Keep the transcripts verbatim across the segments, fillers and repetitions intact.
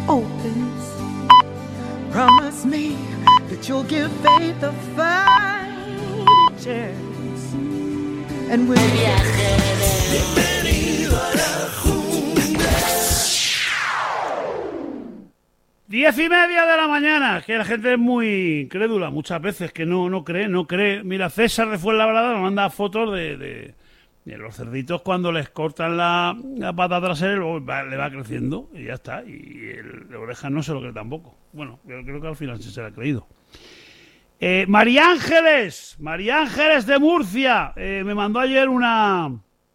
opens. Promise me that you'll give faith a fighting chance. And we'll bienvenido a la jungla. Diez y media de la mañana, que la gente es muy crédula muchas veces, que no, no cree, no cree. Mira, César de Fuenlabrada nos manda fotos de, de, de los cerditos cuando les cortan la, la pata trasera y luego va, le va creciendo y ya está. Y el, la oreja no se lo cree tampoco. Bueno, yo creo que al final sí se lo ha creído. Eh, María Ángeles, María Ángeles de Murcia, eh, me mandó ayer una...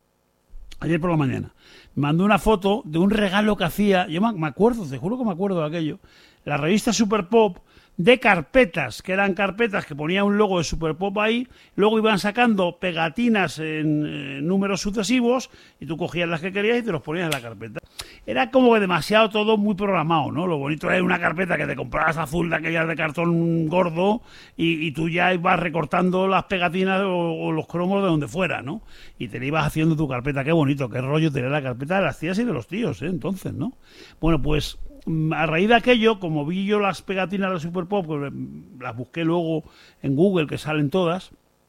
Ayer por la mañana. Me mandó una foto de un regalo que hacía, yo me acuerdo, te juro que me acuerdo de aquello, la revista Super Pop, de carpetas, que eran carpetas que ponía un logo de Super Pop ahí, luego iban sacando pegatinas en eh, números sucesivos y tú cogías las que querías y te los ponías en la carpeta. Era como que demasiado todo muy programado, ¿no? Lo bonito era una carpeta que te comprabas azul de aquellas de cartón gordo y, y tú ya ibas recortando las pegatinas o, o los cromos de donde fuera, ¿no? Y te ibas haciendo tu carpeta. Qué bonito, qué rollo tener la carpeta de las tías y de los tíos, ¿eh? Entonces, ¿no? Bueno, pues a raíz de aquello, como vi yo las pegatinas de Super Pop, pues las busqué luego en Google, que salen todas,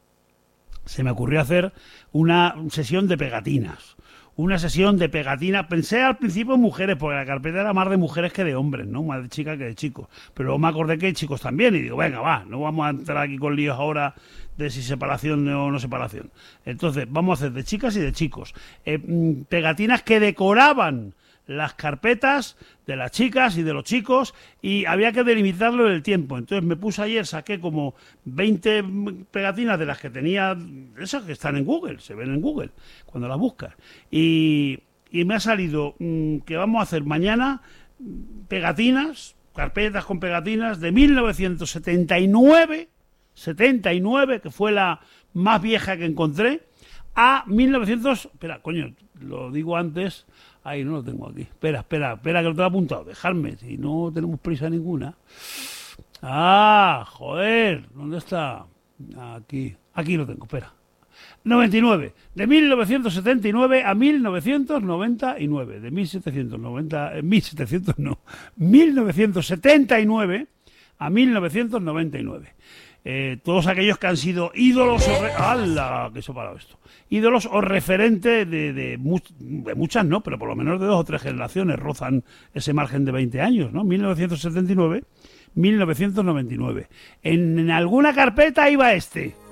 se me ocurrió hacer una sesión de pegatinas. Una sesión de pegatinas. Pensé al principio en mujeres, porque la carpeta era más de mujeres que de hombres, ¿no? Más de chicas que de chicos. Pero luego me acordé que hay chicos también, y digo, venga, va, no vamos a entrar aquí con líos ahora de si separación o no separación. Entonces, vamos a hacer de chicas y de chicos. Eh, pegatinas que decoraban las carpetas de las chicas y de los chicos, y había que delimitarlo en el tiempo. Entonces me puse ayer, saqué como veinte pegatinas de las que tenía, esas que están en Google, se ven en Google cuando las buscas, y, y me ha salido mmm, que vamos a hacer mañana pegatinas, carpetas con pegatinas de mil novecientos setenta y nueve, setenta y nueve, que fue la más vieja que encontré, a mil novecientos, espera, coño, lo digo antes. Ahí no lo tengo aquí. Espera, espera, espera, que lo tengo apuntado. Dejadme, si no tenemos prisa ninguna. Ah, joder, ¿dónde está? Aquí, aquí lo tengo, espera. noventa y nueve. De mil novecientos setenta y nueve a mil novecientos noventa y nueve. De mil setecientos noventa, eh, mil setecientos no. mil novecientos setenta y nueve a mil novecientos noventa y nueve. Eh, todos aquellos que han sido ídolos o re... ¡Hala! Que eso parado esto. Ídolos o referentes de, de, much... de muchas, no, pero por lo menos de dos o tres generaciones rozan ese margen de veinte años, ¿no? mil novecientos setenta y nueve, mil novecientos noventa y nueve. En, en alguna carpeta iba este.